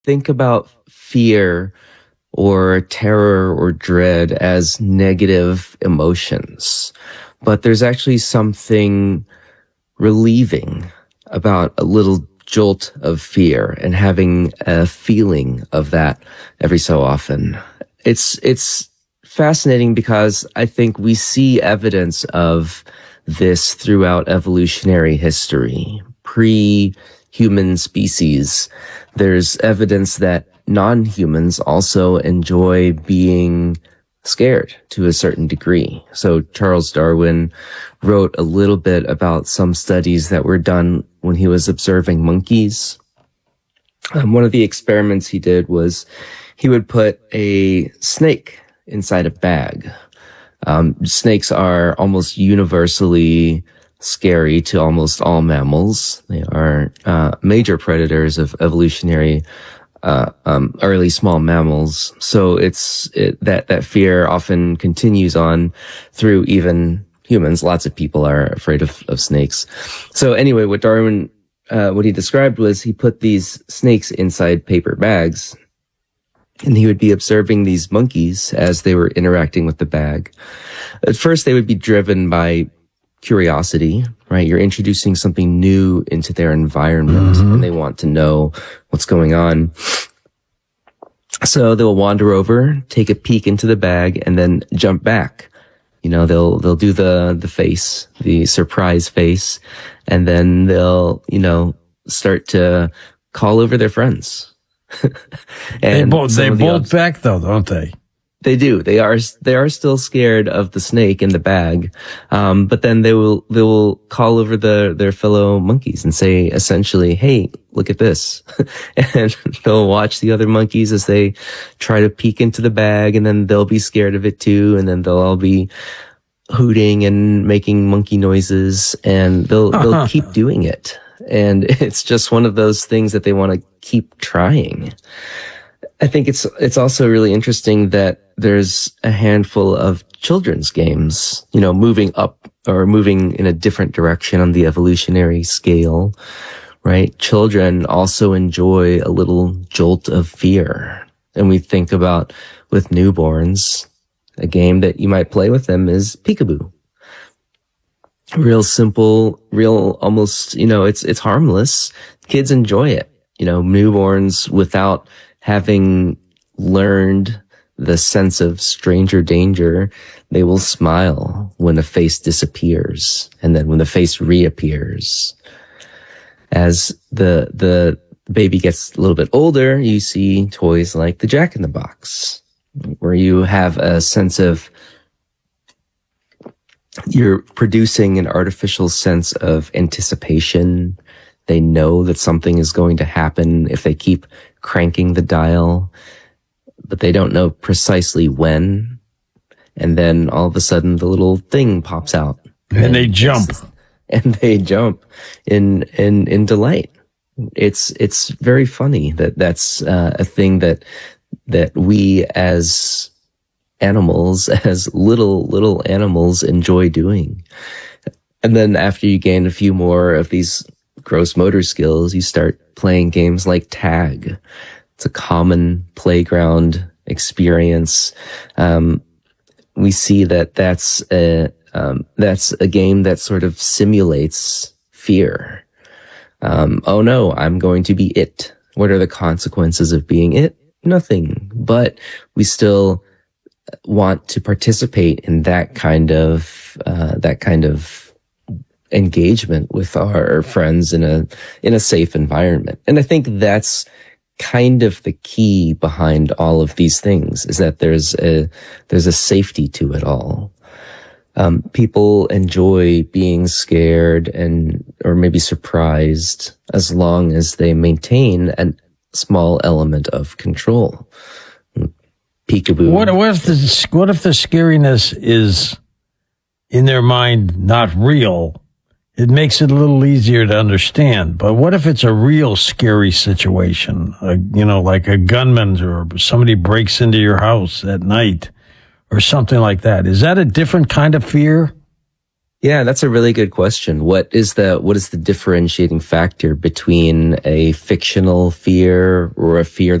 think about fear or terror or dread as negative emotions, but there's actually something relieving about a little jolt of fear and having a feeling of that every so often. It's fascinating because I think we see evidence of this throughout evolutionary history. Pre-human species, there's evidence that non-humans also enjoy being scared to a certain degree. So Charles Darwin wrote a little bit about some studies that were done when he was observing monkeys. One of the experiments he did was he would put a snake inside a bag. Snakes are almost universally scary to almost all mammals. They are major predators of evolutionary early small mammals. So that fear often continues on through even humans. Lots of people are afraid of snakes. So anyway, what Darwin, what he described was he put these snakes inside paper bags, and he would be observing these monkeys as they were interacting with the bag. At first, they would be driven by curiosity, right? You're introducing something new into their environment, and they want to know what's going on. So they'll wander over, take a peek into the bag, and then jump back. You know, they'll do the face, the surprise face, and then they'll, start to call over their friins. And they bolt back though, don't they? They do. They are still scared of the snake in the bag. But then they will call over their fellow monkeys and say essentially, "Hey, look at this." And they'll watch the other monkeys as they try to peek into the bag, and then they'll be scared of it too. And then they'll all be hooting and making monkey noises, and they'll keep doing it. And it's just one of those things that they want to keep trying. I think it's also really interesting that there's a handful of children's games, moving up or moving in a different direction on the evolutionary scale, right? Children also enjoy a little jolt of fear. And we think about with newborns, a game that you might play with them is peekaboo. Real simple, real almost, it's harmless. Kids enjoy it. Newborns without having learned the sense of stranger danger, they will smile when a face disappears, and then when the face reappears. As the baby gets a little bit older, you see toys like the Jack in the Box, where you have a sense of you're producing an artificial sense of anticipation. They know that something is going to happen if they keep cranking the dial, but they don't know precisely when. And then all of a sudden the little thing pops out. And they jump. And they jump in delight. It's very funny that's a thing that we as animals, as little animals, enjoy doing. And then after you gain a few more of these gross motor skills, you start playing games like tag. It's a common playground experience. We see that's a game that sort of simulates fear. Oh no, I'm going to be it. What are the consequences of being it? Nothing. But we still want to participate in that kind of engagement with our friends in a safe environment. And I think that's kind of the key behind all of these things, is that there's a safety to it all. People enjoy being scared or maybe surprised as long as they maintain a small element of control. Peekaboo. What if the scariness is in their mind not real? It makes it a little easier to understand. But what if it's a real scary situation? Like a gunman or somebody breaks into your house at night or something like that. Is that a different kind of fear? Yeah, that's a really good question. What is the differentiating factor between a fictional fear or a fear